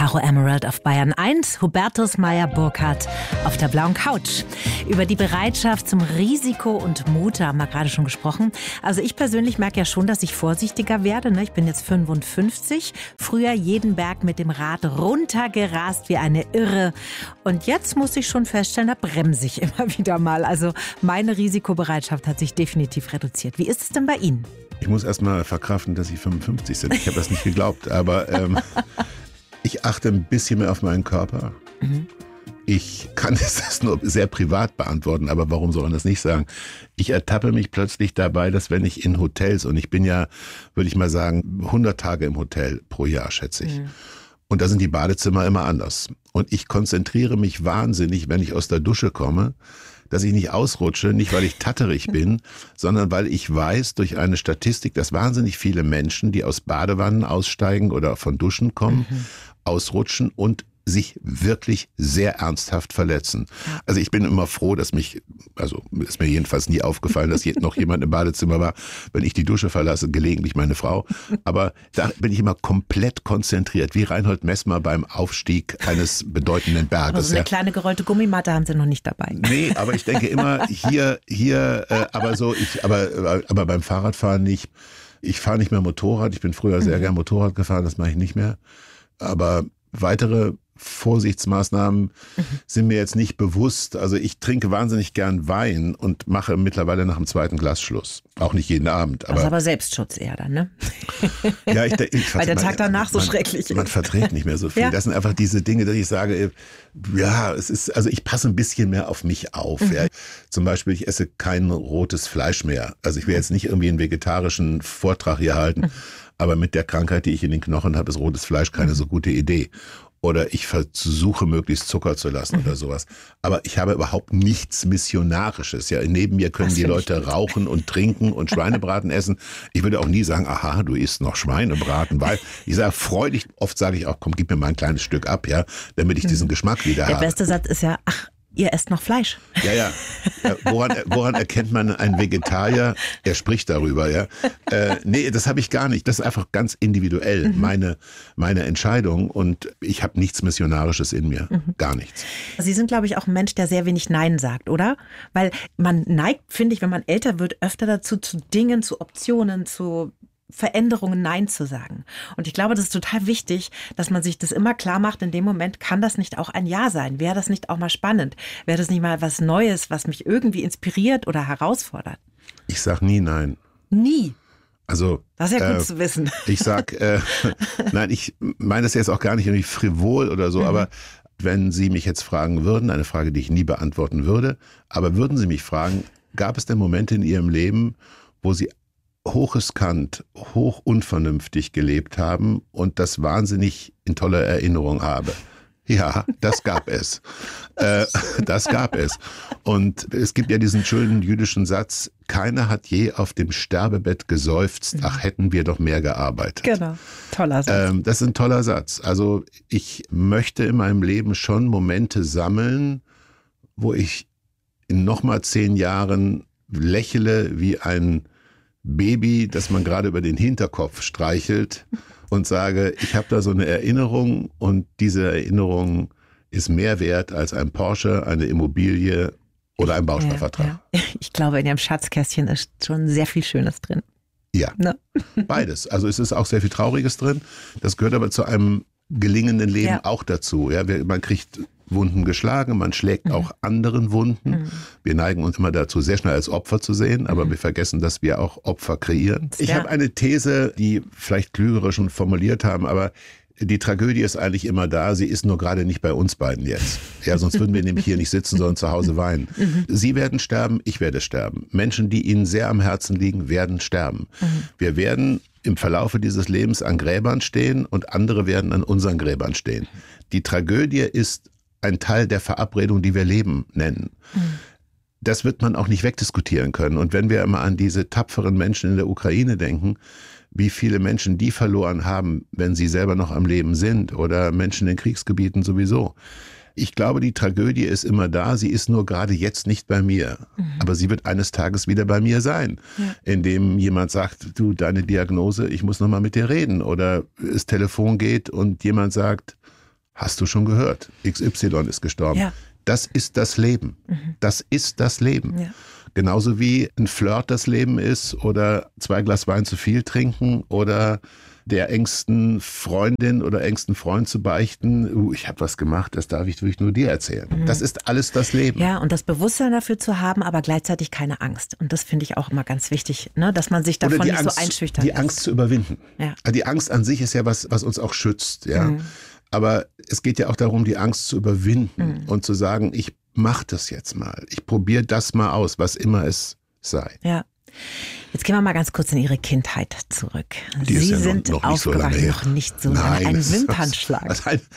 Karo Emerald auf Bayern 1, Hubertus Meyer-Burkhardt auf der blauen Couch. Über die Bereitschaft zum Risiko und Mut haben wir gerade schon gesprochen. Also ich persönlich merke ja schon, dass ich vorsichtiger werde. Ne? Ich bin jetzt 55. Früher jeden Berg mit dem Rad runtergerast wie eine Irre. Und jetzt muss ich schon feststellen, da bremse ich immer wieder mal. Also meine Risikobereitschaft hat sich definitiv reduziert. Wie ist es denn bei Ihnen? Ich muss erst mal verkraften, dass Sie 55 sind. Ich habe das nicht geglaubt, aber ich achte ein bisschen mehr auf meinen Körper. Ich kann das nur sehr privat beantworten, aber warum soll man das nicht sagen? Ich ertappe mich plötzlich dabei, dass wenn ich in Hotels, und ich bin ja, würde ich mal sagen, 100 Tage im Hotel pro Jahr, schätze ich. Und da sind die Badezimmer immer anders. Und ich konzentriere mich wahnsinnig, wenn ich aus der Dusche komme, dass ich nicht ausrutsche, nicht weil ich tatterig bin, sondern weil ich weiß durch eine Statistik, dass wahnsinnig viele Menschen, die aus Badewannen aussteigen oder von Duschen kommen, ausrutschen und sich wirklich sehr ernsthaft verletzen. Also ich bin immer froh, dass ist mir jedenfalls nie aufgefallen, dass noch jemand im Badezimmer war, wenn ich die Dusche verlasse, gelegentlich meine Frau. Aber da bin ich immer komplett konzentriert, wie Reinhold Messmer beim Aufstieg eines bedeutenden Berges. Aber so eine kleine gerollte Gummimatte haben Sie noch nicht dabei. Nee, aber ich denke immer, aber beim Fahrradfahren nicht. Ich fahre nicht mehr Motorrad, ich bin früher sehr gern Motorrad gefahren, das mache ich nicht mehr. Aber weitere Vorsichtsmaßnahmen sind mir jetzt nicht bewusst. Also ich trinke wahnsinnig gern Wein und mache mittlerweile nach dem zweiten Glas Schluss. Auch nicht jeden Abend. Das ist aber Selbstschutz eher dann, ne? Ja, weil der Tag danach so schrecklich ist. Man verträgt nicht mehr so viel. Ja. Das sind einfach diese Dinge, dass ich sage, also ich passe ein bisschen mehr auf mich auf. Ja. Zum Beispiel, ich esse kein rotes Fleisch mehr. Also ich will jetzt nicht irgendwie einen vegetarischen Vortrag hier halten, aber mit der Krankheit, die ich in den Knochen habe, ist rotes Fleisch keine so gute Idee. Oder ich versuche, möglichst Zucker zu lassen oder sowas. Aber ich habe überhaupt nichts Missionarisches. Ja, neben mir können die Leute rauchen und trinken und Schweinebraten essen. Ich würde auch nie sagen, aha, du isst noch Schweinebraten, weil ich sage freudig, oft sage ich auch, komm, gib mir mal ein kleines Stück ab, ja, damit ich diesen Geschmack wieder habe. Der beste Satz ist ja, ihr esst noch Fleisch. Ja. Woran erkennt man einen Vegetarier? Er spricht darüber, ja. Nee, das habe ich gar nicht. Das ist einfach ganz individuell meine Entscheidung und ich habe nichts Missionarisches in mir. Gar nichts. Sie sind, glaube ich, auch ein Mensch, der sehr wenig Nein sagt, oder? Weil man neigt, finde ich, wenn man älter wird, öfter dazu, zu Dingen, zu Optionen, zu Veränderungen Nein zu sagen. Und ich glaube, das ist total wichtig, dass man sich das immer klar macht, in dem Moment kann das nicht auch ein Ja sein. Wäre das nicht auch mal spannend? Wäre das nicht mal was Neues, was mich irgendwie inspiriert oder herausfordert? Ich sage nie Nein. Nie? Also, das ist ja gut zu wissen. Ich sag, nein, ich meine das jetzt auch gar nicht irgendwie frivol oder so, aber wenn Sie mich jetzt fragen würden, eine Frage, die ich nie beantworten würde, aber würden Sie mich fragen, gab es denn Momente in Ihrem Leben, wo Sie hochriskant, hoch unvernünftig gelebt haben und das wahnsinnig in toller Erinnerung habe? Ja, das gab es. Das gab es. Und es gibt ja diesen schönen jüdischen Satz, keiner hat je auf dem Sterbebett geseufzt, ach, hätten wir doch mehr gearbeitet. Genau, toller Satz. Das ist ein toller Satz. Also ich möchte in meinem Leben schon Momente sammeln, wo ich in nochmal 10 Jahren lächle wie ein Baby, das man gerade über den Hinterkopf streichelt und sage, ich habe da so eine Erinnerung und diese Erinnerung ist mehr wert als ein Porsche, eine Immobilie oder ein Bausparvertrag. Ja. Ich glaube, in Ihrem Schatzkästchen ist schon sehr viel Schönes drin. Ja, beides. Also es ist auch sehr viel Trauriges drin. Das gehört aber zu einem gelingenden Leben auch dazu. Ja, man kriegt Wunden geschlagen, man schlägt auch anderen Wunden. Wir neigen uns immer dazu, sehr schnell als Opfer zu sehen, aber wir vergessen, dass wir auch Opfer kreieren. Ich habe eine These, die vielleicht Klügere schon formuliert haben, aber die Tragödie ist eigentlich immer da, sie ist nur gerade nicht bei uns beiden jetzt. Ja, sonst würden wir nämlich hier nicht sitzen, sondern zu Hause weinen. Sie werden sterben, ich werde sterben. Menschen, die Ihnen sehr am Herzen liegen, werden sterben. Wir werden im Verlaufe dieses Lebens an Gräbern stehen und andere werden an unseren Gräbern stehen. Die Tragödie ist ein Teil der Verabredung, die wir Leben nennen. Das wird man auch nicht wegdiskutieren können. Und wenn wir immer an diese tapferen Menschen in der Ukraine denken, wie viele Menschen die verloren haben, wenn sie selber noch am Leben sind oder Menschen in Kriegsgebieten sowieso. Ich glaube, die Tragödie ist immer da, sie ist nur gerade jetzt nicht bei mir. Aber sie wird eines Tages wieder bei mir sein, indem jemand sagt, du, deine Diagnose, ich muss noch mal mit dir reden. Oder das Telefon geht und jemand sagt, hast du schon gehört, XY ist gestorben. Ja. Das ist das Leben. Das ist das Leben. Ja. Genauso wie ein Flirt das Leben ist oder 2 Glas Wein zu viel trinken oder der engsten Freundin oder engsten Freund zu beichten, ich habe was gemacht, das darf ich wirklich nur dir erzählen. Das ist alles das Leben. Ja, und das Bewusstsein dafür zu haben, aber gleichzeitig keine Angst. Und das finde ich auch immer ganz wichtig, ne? Dass man sich davon nicht Angst, so einschüchtern lässt. Die Angst zu überwinden. Ja. Die Angst an sich ist ja was uns auch schützt. Ja? Aber es geht ja auch darum, die Angst zu überwinden und zu sagen, ich mache das jetzt mal. Ich probiere das mal aus, was immer es sei. Ja. Jetzt gehen wir mal ganz kurz in Ihre Kindheit zurück. Die Sie ist ja sind noch nicht so aufgewacht, lange her. noch nicht so lange. Ein Wimpernschlag.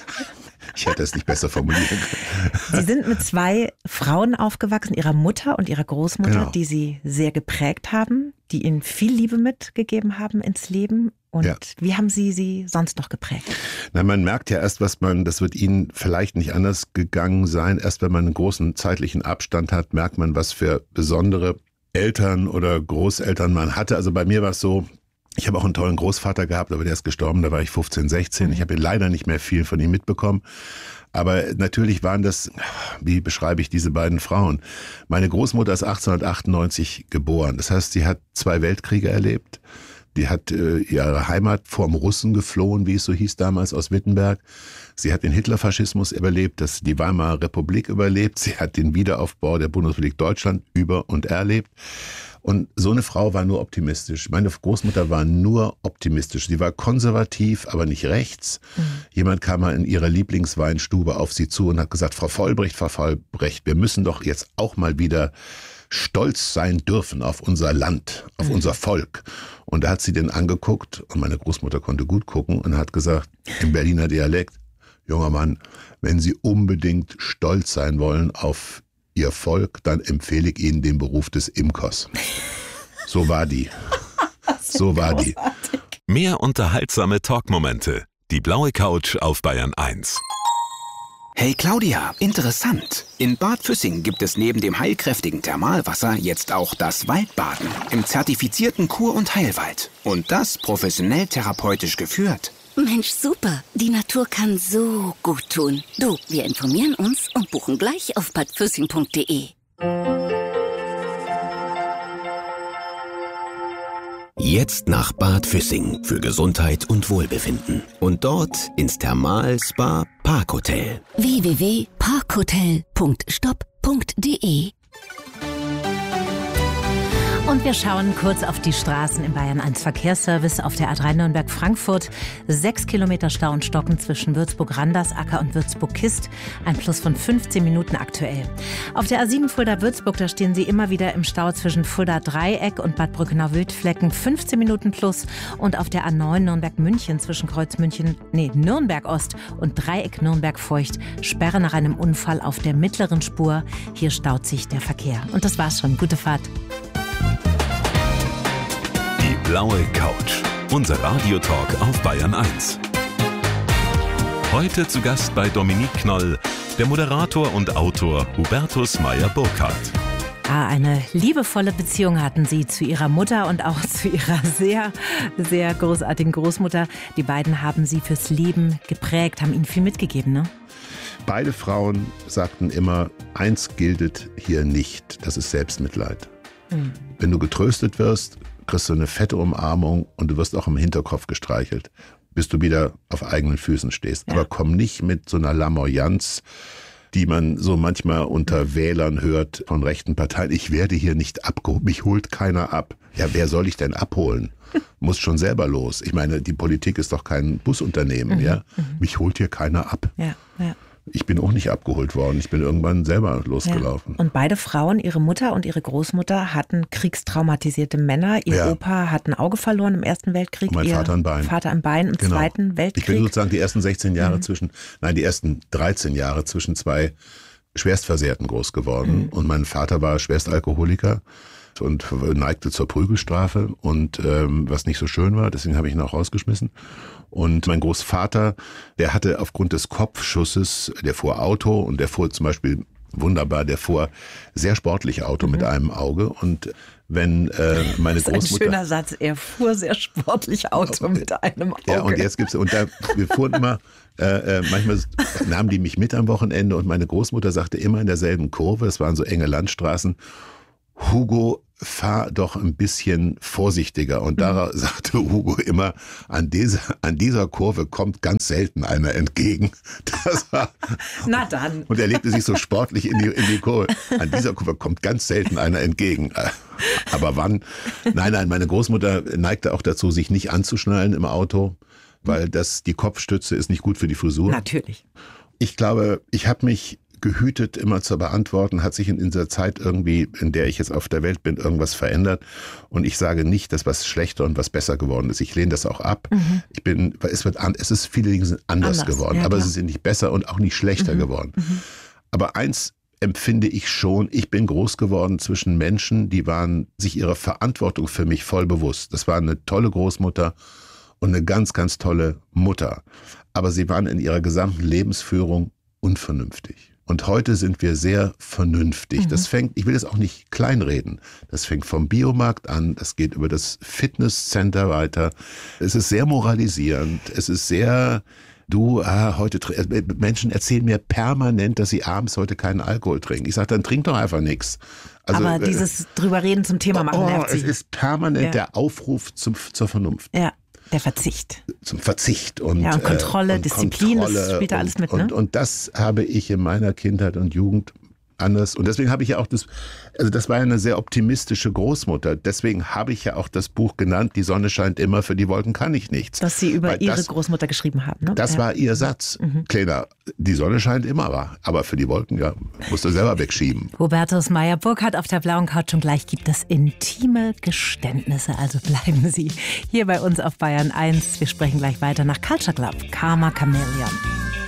Ich hätte es nicht besser formulieren können. Sie sind mit 2 Frauen aufgewachsen, Ihrer Mutter und Ihrer Großmutter, genau. die Sie sehr geprägt haben, die Ihnen viel Liebe mitgegeben haben ins Leben. Und wie haben Sie sonst noch geprägt? Na, man merkt ja erst, das wird Ihnen vielleicht nicht anders gegangen sein. Erst wenn man einen großen zeitlichen Abstand hat, merkt man, was für besondere Eltern oder Großeltern man hatte. Also bei mir war es so, ich habe auch einen tollen Großvater gehabt, aber der ist gestorben, da war ich 15, 16. Ich habe leider nicht mehr viel von ihm mitbekommen. Aber natürlich waren das, wie beschreibe ich diese beiden Frauen? Meine Großmutter ist 1898 geboren. Das heißt, sie hat 2 Weltkriege erlebt. Die hat ihre Heimat vorm Russen geflohen, wie es so hieß damals, aus Wittenberg. Sie hat den Hitlerfaschismus überlebt, die Weimarer Republik überlebt. Sie hat den Wiederaufbau der Bundesrepublik Deutschland über- und erlebt. Und so eine Frau war nur optimistisch. Meine Großmutter war nur optimistisch. Sie war konservativ, aber nicht rechts. Jemand kam mal in ihrer Lieblingsweinstube auf sie zu und hat gesagt, Frau Vollbrecht, wir müssen doch jetzt auch mal wieder stolz sein dürfen auf unser Land, auf unser Volk. Und da hat sie den angeguckt und meine Großmutter konnte gut gucken und hat gesagt, im Berliner Dialekt, junger Mann, wenn Sie unbedingt stolz sein wollen auf Ihr Volk, dann empfehle ich Ihnen den Beruf des Imkers. So war die. So war die. Mehr unterhaltsame Talkmomente. Die blaue Couch auf Bayern 1. Hey Claudia, interessant. In Bad Füssing gibt es neben dem heilkräftigen Thermalwasser jetzt auch das Waldbaden im zertifizierten Kur- und Heilwald. Und das professionell therapeutisch geführt. Mensch, super. Die Natur kann so gut tun. Du, wir informieren uns und buchen gleich auf badfüssing.de. Jetzt nach Bad Füssing für Gesundheit und Wohlbefinden. Und dort ins Thermal-Spa Parkhotel. www.parkhotel.stop.de. Und wir schauen kurz auf die Straßen im Bayern 1 Verkehrsservice auf der A3 Nürnberg-Frankfurt. 6 Kilometer Stau und Stocken zwischen Würzburg-Randersacker und Würzburg-Kist. Ein Plus von 15 Minuten aktuell. Auf der A7 Fulda-Würzburg, da stehen Sie immer wieder im Stau zwischen Fulda-Dreieck und Bad Brückenau-Wildflecken. 15 Minuten plus. Und auf der A9 Nürnberg-München zwischen Nürnberg-Ost und Dreieck Nürnberg-Feucht. Sperre nach einem Unfall auf der mittleren Spur. Hier staut sich der Verkehr. Und das war's schon. Gute Fahrt. Die blaue Couch. Unser Radiotalk auf Bayern 1. Heute zu Gast bei Dominique Knoll, der Moderator und Autor Hubertus Meyer-Burkhardt. Eine liebevolle Beziehung hatten Sie zu Ihrer Mutter und auch zu Ihrer sehr, sehr großartigen Großmutter. Die beiden haben Sie fürs Leben geprägt, haben Ihnen viel mitgegeben, ne? Beide Frauen sagten immer, eins gilt hier nicht, das ist Selbstmitleid. Wenn du getröstet wirst, kriegst du eine fette Umarmung und du wirst auch im Hinterkopf gestreichelt, bis du wieder auf eigenen Füßen stehst. Ja. Aber komm nicht mit so einer Lamoyanz, die man so manchmal unter Wählern hört von rechten Parteien. Ich werde hier nicht abgeholt, mich holt keiner ab. Ja, wer soll ich denn abholen? Muss schon selber los. Ich meine, die Politik ist doch kein Busunternehmen, ja. Mich holt hier keiner ab. Ja. Ich bin auch nicht abgeholt worden. Ich bin irgendwann selber losgelaufen. Ja. Und beide Frauen, ihre Mutter und ihre Großmutter, hatten kriegstraumatisierte Männer. Ihr Opa hat ein Auge verloren im Ersten Weltkrieg. Und mein Vater ein Bein. Vater ein Bein im Zweiten Weltkrieg. Ich bin sozusagen die ersten 16 Jahre die ersten 13 Jahre zwischen 2 Schwerstversehrten groß geworden. Und mein Vater war Schwerstalkoholiker und neigte zur Prügelstrafe und was nicht so schön war, deswegen habe ich ihn auch rausgeschmissen. Und mein Großvater, der hatte aufgrund des Kopfschusses, der fuhr Auto und der fuhr zum Beispiel wunderbar, der fuhr sehr sportlich Auto mit einem Auge. Und wenn meine Großmutter... Das ist ein schöner Satz, er fuhr sehr sportlich Auto mit einem Auge. Ja, und jetzt gibt's, wir fuhren immer, manchmal nahmen die mich mit am Wochenende und meine Großmutter sagte immer in derselben Kurve, es waren so enge Landstraßen, Hugo, fahr doch ein bisschen vorsichtiger. Und da sagte Hugo immer, an dieser Kurve kommt ganz selten einer entgegen. Das war, na dann. Und er legte sich so sportlich in die Kurve. An dieser Kurve kommt ganz selten einer entgegen. Aber wann? Nein, meine Großmutter neigte auch dazu, sich nicht anzuschnallen im Auto, weil die Kopfstütze ist nicht gut für die Frisur. Natürlich. Ich glaube, ich habe mich gehütet, immer zu beantworten, hat sich in dieser Zeit irgendwie, in der ich jetzt auf der Welt bin, irgendwas verändert. Und ich sage nicht, dass was schlechter und was besser geworden ist. Ich lehne das auch ab. Es ist viele Dinge sind anders geworden, aber sie sind nicht besser und auch nicht schlechter geworden. Aber eins empfinde ich schon, ich bin groß geworden zwischen Menschen, die waren sich ihrer Verantwortung für mich voll bewusst. Das war eine tolle Großmutter und eine ganz, ganz tolle Mutter. Aber sie waren in ihrer gesamten Lebensführung unvernünftig. Und heute sind wir sehr vernünftig. Das ich will das auch nicht kleinreden. Das fängt vom Biomarkt an, das geht über das Fitnesscenter weiter. Es ist sehr moralisierend, es ist sehr, Menschen erzählen mir permanent, dass sie abends heute keinen Alkohol trinken. Ich sage, dann trink doch einfach nichts. Also, aber dieses drüber reden zum Thema machen nervt sie. Es ist permanent der Aufruf zur Vernunft. Ja. Der Verzicht. Zum Verzicht und Kontrolle, und Disziplin, Kontrolle das spielt da alles mit, ne? Und das habe ich in meiner Kindheit und Jugend anders. Und deswegen habe ich ja auch das war ja eine sehr optimistische Großmutter. Deswegen habe ich ja auch das Buch genannt, Die Sonne scheint immer, für die Wolken kann ich nichts. Das Sie über Ihre Großmutter geschrieben haben, ne? Das war ihr Satz. Kleiner, die Sonne scheint immer, aber für die Wolken, musst du selber wegschieben. Hubertus Meyer-Burkhardt auf der blauen Couch und gleich gibt es intime Geständnisse. Also bleiben Sie hier bei uns auf Bayern 1. Wir sprechen gleich weiter nach Culture Club, Karma Chameleon.